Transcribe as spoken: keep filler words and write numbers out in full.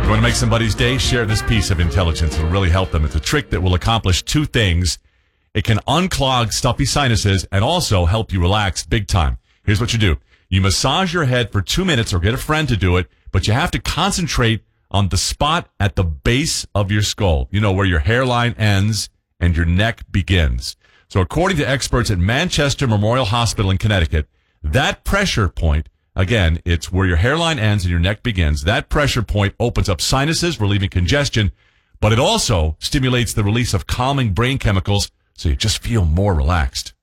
You want to make somebody's day? Share this piece of intelligence. It'll really help them. It's a trick that will accomplish two things. It can unclog stuffy sinuses and also help you relax big time. Here's what you do. You massage your head for two minutes or get a friend to do it, but you have to concentrate on the spot at the base of your skull. You know, where your hairline ends and your neck begins. So according to experts at Manchester Memorial Hospital in Connecticut, that pressure point, again, it's where your hairline ends and your neck begins. That pressure point opens up sinuses, relieving congestion, but it also stimulates the release of calming brain chemicals so you just feel more relaxed.